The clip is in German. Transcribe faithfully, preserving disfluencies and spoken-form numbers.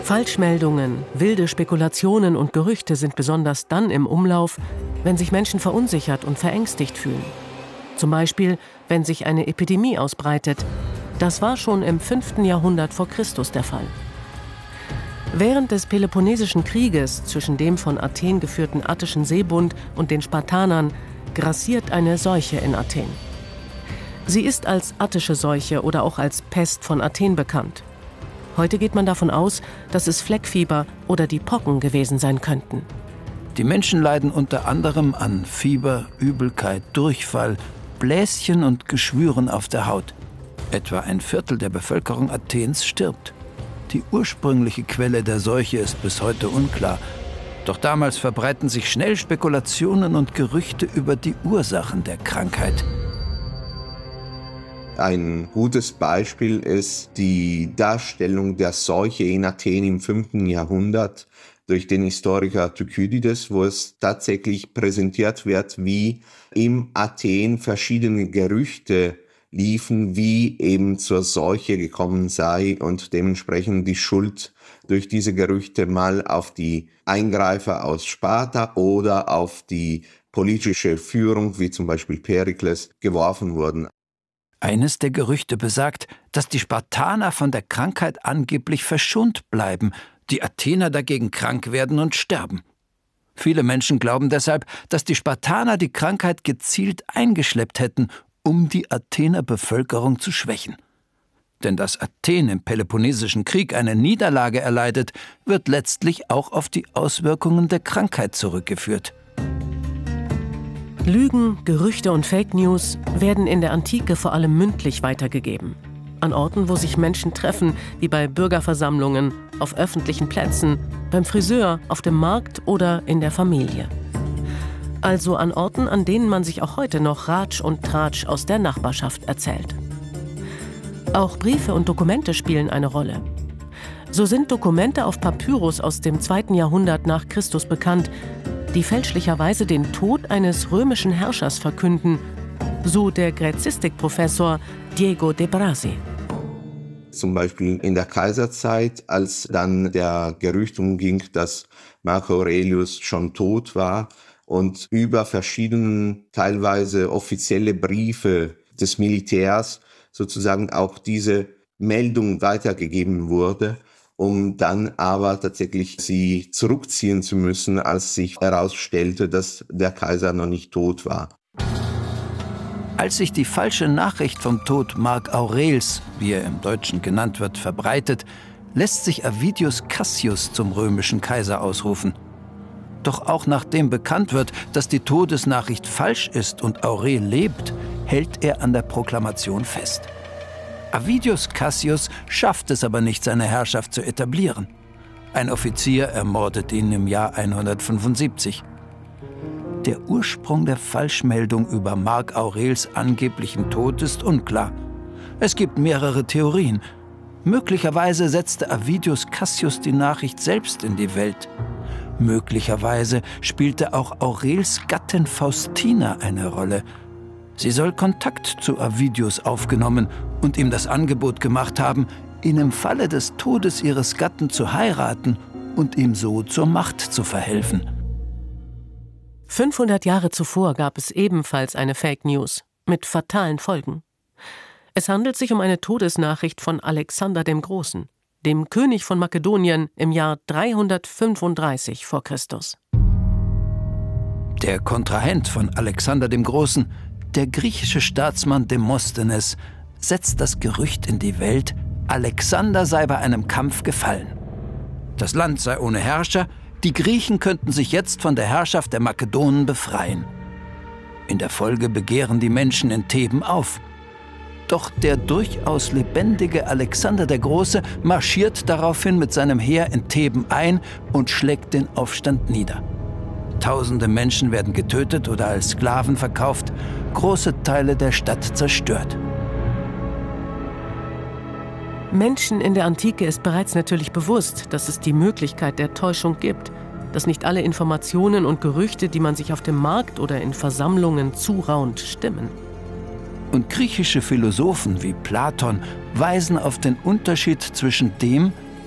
Falschmeldungen, wilde Spekulationen und Gerüchte sind besonders dann im Umlauf, wenn sich Menschen verunsichert und verängstigt fühlen. Zum Beispiel, wenn sich eine Epidemie ausbreitet. Das war schon im fünften Jahrhundert vor Christus der Fall. Während des Peloponnesischen Krieges zwischen dem von Athen geführten Attischen Seebund und den Spartanern grassiert eine Seuche in Athen. Sie ist als attische Seuche oder auch als Pest von Athen bekannt. Heute geht man davon aus, dass es Fleckfieber oder die Pocken gewesen sein könnten. Die Menschen leiden unter anderem an Fieber, Übelkeit, Durchfall, Bläschen und Geschwüren auf der Haut. Etwa ein Viertel der Bevölkerung Athens stirbt. Die ursprüngliche Quelle der Seuche ist bis heute unklar. Doch damals verbreiten sich schnell Spekulationen und Gerüchte über die Ursachen der Krankheit. Ein gutes Beispiel ist die Darstellung der Seuche in Athen im fünften Jahrhundert durch den Historiker Thukydides, wo es tatsächlich präsentiert wird, wie im Athen verschiedene Gerüchte liefen, wie eben zur Seuche gekommen sei und dementsprechend die Schuld durch diese Gerüchte mal auf die Eingreifer aus Sparta oder auf die politische Führung, wie zum Beispiel Perikles, geworfen wurden. Eines der Gerüchte besagt, dass die Spartaner von der Krankheit angeblich verschont bleiben, die Athener dagegen krank werden und sterben. Viele Menschen glauben deshalb, dass die Spartaner die Krankheit gezielt eingeschleppt hätten, um die Athener Bevölkerung zu schwächen. Denn dass Athen im Peloponnesischen Krieg eine Niederlage erleidet, wird letztlich auch auf die Auswirkungen der Krankheit zurückgeführt. Lügen, Gerüchte und Fake News werden in der Antike vor allem mündlich weitergegeben. An Orten, wo sich Menschen treffen, wie bei Bürgerversammlungen, auf öffentlichen Plätzen, beim Friseur, auf dem Markt oder in der Familie. Also an Orten, an denen man sich auch heute noch Ratsch und Tratsch aus der Nachbarschaft erzählt. Auch Briefe und Dokumente spielen eine Rolle. So sind Dokumente auf Papyrus aus dem zweiten Jahrhundert nach Christus bekannt, die fälschlicherweise den Tod eines römischen Herrschers verkünden, so der Gräzistikprofessor Diego de Brasi. Zum Beispiel in der Kaiserzeit, als dann der Gerücht umging, dass Marcus Aurelius schon tot war und über verschiedene, teilweise offizielle Briefe des Militärs sozusagen auch diese Meldung weitergegeben wurde, um dann aber tatsächlich sie zurückziehen zu müssen, als sich herausstellte, dass der Kaiser noch nicht tot war. Als sich die falsche Nachricht vom Tod Marc Aurels, wie er im Deutschen genannt wird, verbreitet, lässt sich Avidius Cassius zum römischen Kaiser ausrufen. Doch auch nachdem bekannt wird, dass die Todesnachricht falsch ist und Aurel lebt, hält er an der Proklamation fest. Avidius Cassius schafft es aber nicht, seine Herrschaft zu etablieren. Ein Offizier ermordet ihn im Jahr hundertfünfundsiebzig. Der Ursprung der Falschmeldung über Marc Aurels angeblichen Tod ist unklar. Es gibt mehrere Theorien. Möglicherweise setzte Avidius Cassius die Nachricht selbst in die Welt. Möglicherweise spielte auch Aurels Gattin Faustina eine Rolle. Sie soll Kontakt zu Avidius aufgenommen und ihm das Angebot gemacht haben, ihn im Falle des Todes ihres Gatten zu heiraten und ihm so zur Macht zu verhelfen. fünfhundert Jahre zuvor gab es ebenfalls eine Fake News mit fatalen Folgen. Es handelt sich um eine Todesnachricht von Alexander dem Großen, dem König von Makedonien im Jahr dreihundertfünfunddreißig vor Christus. Der Kontrahent von Alexander dem Großen, der griechische Staatsmann Demosthenes, setzt das Gerücht in die Welt, Alexander sei bei einem Kampf gefallen. Das Land sei ohne Herrscher, die Griechen könnten sich jetzt von der Herrschaft der Makedonen befreien. In der Folge begehren die Menschen in Theben auf. Doch der durchaus lebendige Alexander der Große marschiert daraufhin mit seinem Heer in Theben ein und schlägt den Aufstand nieder. Tausende Menschen werden getötet oder als Sklaven verkauft, große Teile der Stadt zerstört. Menschen in der Antike ist bereits natürlich bewusst, dass es die Möglichkeit der Täuschung gibt, dass nicht alle Informationen und Gerüchte, die man sich auf dem Markt oder in Versammlungen zuraunt, stimmen. Und griechische Philosophen wie Platon weisen auf den Unterschied zwischen dem,